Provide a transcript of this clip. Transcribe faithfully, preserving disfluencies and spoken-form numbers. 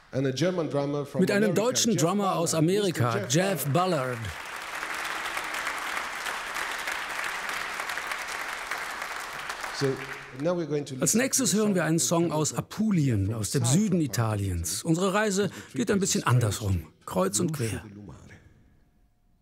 Mit einem deutschen Drummer aus Amerika, Jeff Ballard. Als nächstes hören wir einen Song aus Apulien, aus dem Süden Italiens. Unsere Reise geht ein bisschen andersrum, kreuz und quer.